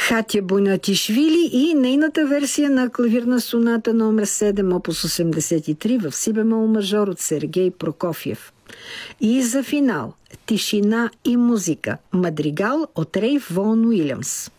Хатя Бонатишвили и нейната версия на клавирна соната номер 7, опус 83 в си бемол мажор от Сергей Прокофиев. И за финал «Тишина и музика» мадригал от Рейф Вон Уилямс.